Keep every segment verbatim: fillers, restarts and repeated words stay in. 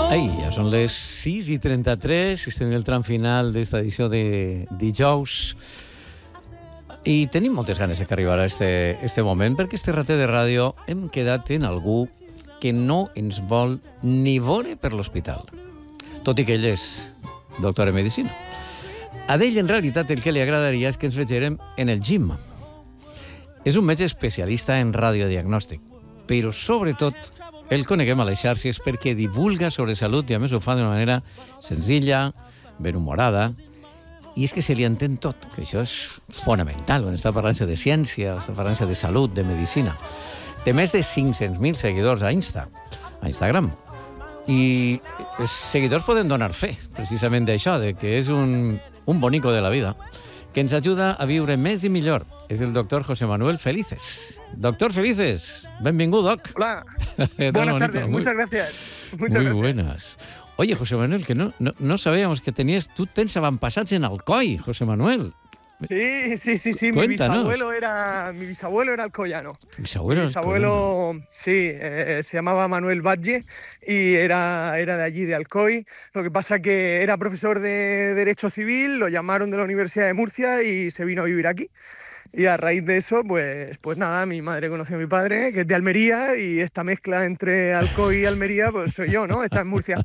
Ai, ja són les sis i trenta-tres, estem en el tram final d'esta edició de dijous i tenim moltes ganes que arribarà este, este moment, perquè este ratet de ràdio hem quedat en algú que no ens vol ni veure per l'hospital, tot i que ell és doctor en medicina. A ell, en realitat, el que li agradaria és que ens vegérem en el gym. És un metge especialista en radiodiagnòstic, però, sobretot, el coneguem a les xarxes perquè divulga sobre salut i a més ho fa d'una manera senzilla, ben humorada, i és que se li entén tot, que això és fonamental, quan està parlant-se de ciència, està parlant-se de salut, de medicina. Té més de cinc-cents mil seguidors a Insta, a Instagram, i els seguidors poden donar fe, precisament d'això, de que és un, un bonico de la vida, que ens ajuda a viure més i millor. Es el doctor José Manuel Felices. Doctor Felices, benvingut, doc. Hola, buenas tardes, muy, muchas gracias. Muchas muy gracias. buenas. Oye, José Manuel, que no, no, no sabíamos que tenías, tú tens avantpassats en Alcoi, José Manuel. Sí, sí, sí, sí. Mi bisabuelo era, mi bisabuelo era alcoyano. ¿Bisabuelo? Mi bisabuelo, sí, eh, se llamaba Manuel Batlle y era, era de allí, de Alcoy. Lo que pasa que era profesor de Derecho Civil, lo llamaron de la Universidad de Murcia y se vino a vivir aquí. Y a raíz de eso, pues, pues nada, mi madre conoció a mi padre, que es de Almería, y esta mezcla entre Alcoy y Almería, pues soy yo, ¿no? Está en Murcia.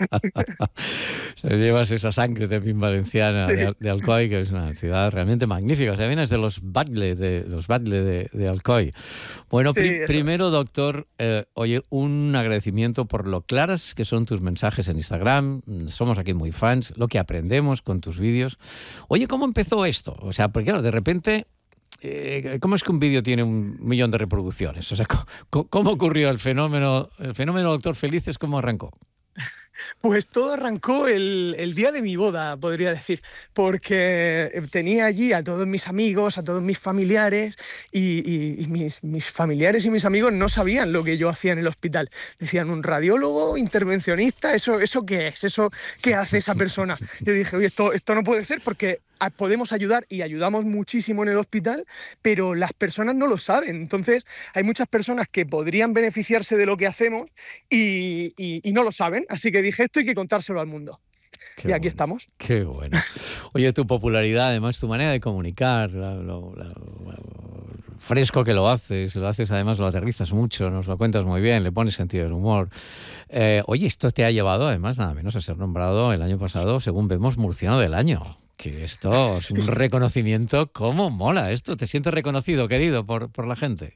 O sea, llevas esa sangre también valenciana, sí, de, de Alcoy, que es una ciudad realmente magnífica. O sea, vienes de los Batlle de, los Batlle de, de Alcoy. Bueno, sí, pri primero, es. doctor, eh, oye, un agradecimiento por lo claras que son tus mensajes en Instagram. Somos aquí muy fans, lo que aprendemos con tus vídeos. Oye, ¿cómo empezó esto? O sea, porque claro, de repente... Eh, ¿Cómo es que un vídeo tiene un millón de reproducciones? O sea, ¿cómo, cómo ocurrió el fenómeno, el fenómeno Doctor Felices? ¿Cómo arrancó? Pues todo arrancó el, el día de mi boda, podría decir, porque tenía allí a todos mis amigos, a todos mis familiares, y, y, y mis, mis familiares y mis amigos no sabían lo que yo hacía en el hospital. Decían, ¿un radiólogo, intervencionista? ¿Eso, eso qué es? ¿Eso qué hace esa persona? Yo dije, oye, esto, esto no puede ser porque podemos ayudar y ayudamos muchísimo en el hospital, pero las personas no lo saben. Entonces, hay muchas personas que podrían beneficiarse de lo que hacemos y, y, y no lo saben. Así que dije, esto hay que contárselo al mundo. Qué y aquí bueno, estamos. Qué bueno. Oye, tu popularidad, además, tu manera de comunicar, la, lo, la, lo fresco que lo haces, lo haces, además lo aterrizas mucho, nos lo cuentas muy bien, le pones sentido del humor. Eh, oye, esto te ha llevado, además, nada menos a ser nombrado el año pasado, según vemos, Murciano del Año. Que esto es un reconocimiento. ¿Cómo mola esto? ¿Te sientes reconocido, querido, por, por la gente?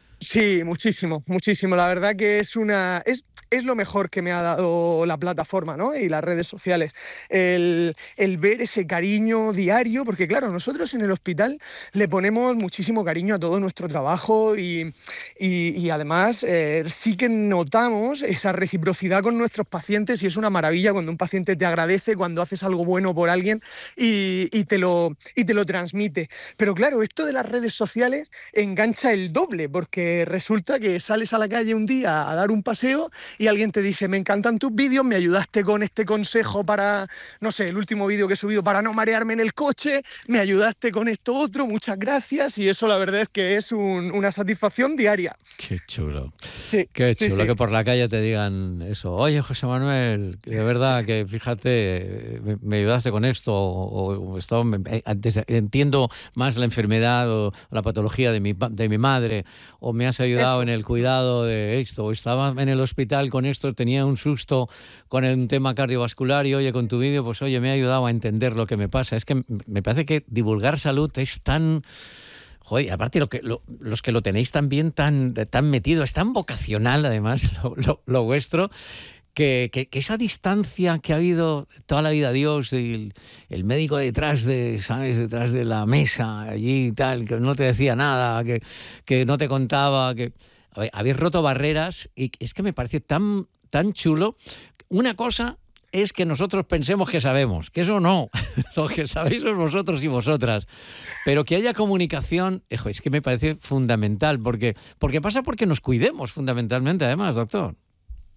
Sí, muchísimo, muchísimo. La verdad que es una es, es lo mejor que me ha dado la plataforma, ¿no? Y las redes sociales. El, el ver ese cariño diario, porque claro, nosotros en el hospital le ponemos muchísimo cariño a todo nuestro trabajo y, y, y además eh, sí que notamos esa reciprocidad con nuestros pacientes y es una maravilla cuando un paciente te agradece, cuando haces algo bueno por alguien y, y, te, lo, y te lo transmite. Pero claro, esto de las redes sociales engancha el doble, porque resulta que sales a la calle un día a dar un paseo y alguien te dice, me encantan tus vídeos, me ayudaste con este consejo para, no sé, el último vídeo que he subido para no marearme en el coche, me ayudaste con esto otro, muchas gracias, y eso la verdad es que es un, una satisfacción diaria. Qué chulo. Sí, Qué chulo sí, sí. Que por la calle te digan eso, oye, José Manuel, de verdad que fíjate, me, me ayudaste con esto, o, o esto, me, antes, entiendo más la enfermedad o la patología de mi, de mi madre, o me has ayudado Eso. en el cuidado de esto, o estaba en el hospital con esto, tenía un susto con un tema cardiovascular y oye, con tu vídeo, pues oye, me ha ayudado a entender lo que me pasa. Es que me parece que divulgar salud es tan... Joder, aparte lo que, lo, los que lo tenéis también tan, tan metido, es tan vocacional además lo, lo, lo vuestro, Que, que, que esa distancia que ha habido toda la vida Dios, el, el médico detrás de, ¿sabes? Detrás de la mesa, allí y tal, que no te decía nada, que, que no te contaba, que habéis roto barreras y es que me parece tan, tan chulo. Una cosa es que nosotros pensemos que sabemos, que eso no, lo que sabéis son vosotros y vosotras, pero que haya comunicación, ejo, es que me parece fundamental, porque, porque pasa porque nos cuidemos fundamentalmente además, doctor.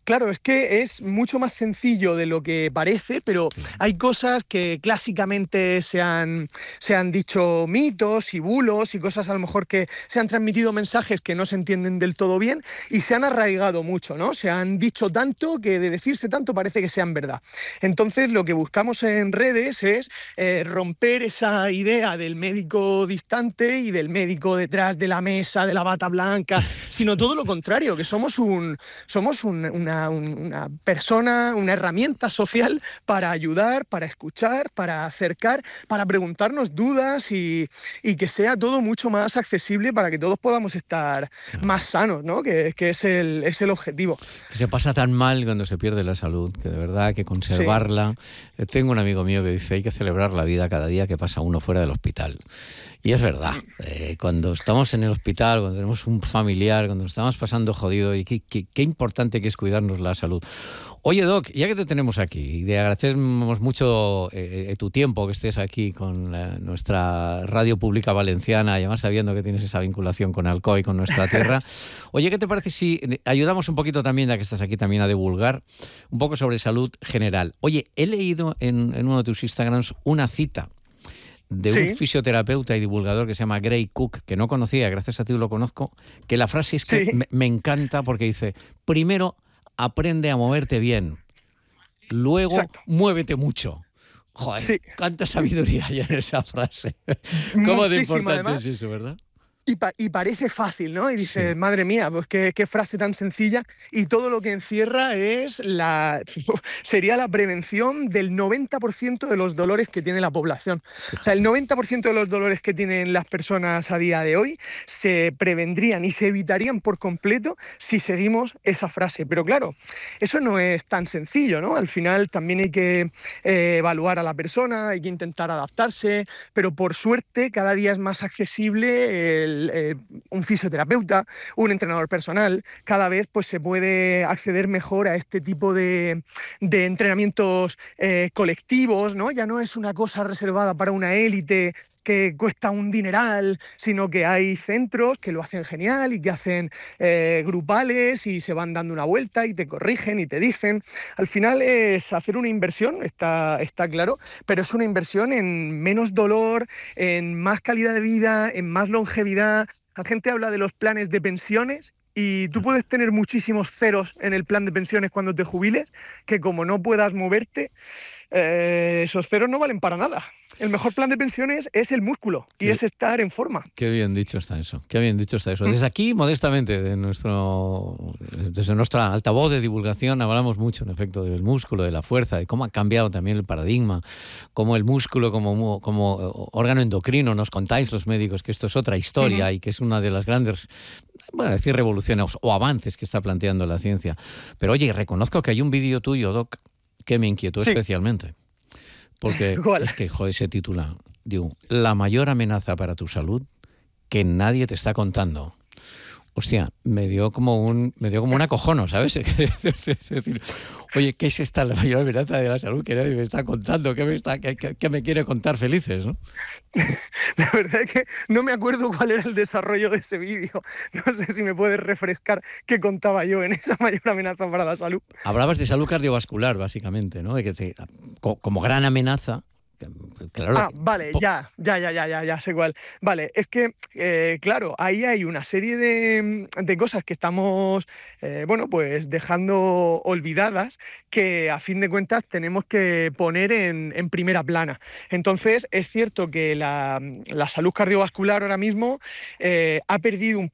Claro, es que es mucho más sencillo de lo que parece, pero hay cosas que clásicamente se han, se han dicho mitos y bulos y cosas a lo mejor que se han transmitido mensajes que no se entienden del todo bien y se han arraigado mucho, ¿no? Se han dicho tanto que de decirse tanto parece que sean verdad. Entonces, lo que buscamos en redes es eh, romper esa idea del médico distante y del médico detrás de la mesa, de la bata blanca, sino todo lo contrario, que somos, un, somos un, una una persona, una herramienta social para ayudar, para escuchar, para acercar, para preguntarnos dudas y, y que sea todo mucho más accesible para que todos podamos estar claro. más sanos, ¿no? Que, que es, el, es el objetivo. Que se pasa tan mal cuando se pierde la salud, que de verdad hay que conservarla. Sí. Tengo un amigo mío que dice hay que celebrar la vida cada día que pasa uno fuera del hospital. Y es verdad, eh, cuando estamos en el hospital, cuando tenemos un familiar, cuando estamos pasando jodido, y qué, qué, qué importante que es cuidarnos la salud. Oye, Doc, ya que te tenemos aquí, y te agradecemos mucho eh, tu tiempo que estés aquí con la, nuestra radio pública valenciana, y además sabiendo que tienes esa vinculación con Alcoy, con nuestra tierra. Oye, ¿qué te parece si ayudamos un poquito también, ya que estás aquí también, a divulgar un poco sobre salud general? Oye, he leído en, en uno de tus Instagrams una cita de sí. un fisioterapeuta y divulgador que se llama Gray Cook, que no conocía, gracias a ti lo conozco, que la frase es que sí. me, me encanta porque dice, primero aprende a moverte bien, luego Exacto. muévete mucho. Joder, sí. cuánta sabiduría hay en esa frase. ¿Cómo de importante además, es eso, verdad? Y, pa y parece fácil, ¿no? Y dices, sí. madre mía, pues qué, qué frase tan sencilla. Y todo lo que encierra es la sería la prevención del noventa por ciento de los dolores que tiene la población. O sea, el noventa por ciento de los dolores que tienen las personas a día de hoy se prevendrían y se evitarían por completo si seguimos esa frase. Pero claro, eso no es tan sencillo, ¿no? Al final también hay que eh, evaluar a la persona, hay que intentar adaptarse, pero por suerte cada día es más accesible el Eh, un fisioterapeuta, un entrenador personal, cada vez pues, se puede acceder mejor a este tipo de, de entrenamientos eh, colectivos, ¿no? Ya no es una cosa reservada para una élite que cuesta un dineral, sino que hay centros que lo hacen genial y que hacen eh, grupales y se van dando una vuelta y te corrigen y te dicen. Al final es hacer una inversión, está, está claro, pero es una inversión en menos dolor, en más calidad de vida, en más longevidad. La gente habla de los planes de pensiones y tú puedes tener muchísimos ceros en el plan de pensiones cuando te jubiles, que como no puedas moverte, eh, esos ceros no valen para nada. El mejor plan de pensiones es el músculo y qué, es estar en forma. Qué bien dicho está eso, qué bien dicho está eso. Desde aquí, modestamente, de nuestro, desde nuestra altavoz de divulgación, hablamos mucho, en efecto, del músculo, de la fuerza, de cómo ha cambiado también el paradigma, cómo el músculo como, como órgano endocrino, nos contáis los médicos que esto es otra historia uh-huh. y que es una de las grandes, bueno, decir revoluciones o avances que está planteando la ciencia. Pero oye, reconozco que hay un vídeo tuyo, Doc, que me inquietó sí. especialmente. Porque ¿Cuál? Es que, joder, se titula, digo, la mayor amenaza para tu salud que nadie te está contando. Hostia, me dio como un, me dio como un acojono, ¿sabes? Es decir, oye, ¿qué es esta la mayor amenaza de la salud que nadie me está contando? ¿Qué me, está, qué, qué, qué me quiere contar Felices, no? La verdad es que no me acuerdo cuál era el desarrollo de ese vídeo. No sé si me puedes refrescar qué contaba yo en esa mayor amenaza para la salud. Hablabas de salud cardiovascular, básicamente, ¿no? De que te, como gran amenaza. Claro, ah, vale, ya, ya, ya, ya, ya, ya sé cuál. Vale, es que, eh, claro, ahí hay una serie de, de cosas que estamos, eh, bueno, pues dejando olvidadas que a fin de cuentas tenemos que poner en, en primera plana. Entonces, es cierto que la, la salud cardiovascular ahora mismo eh, ha perdido un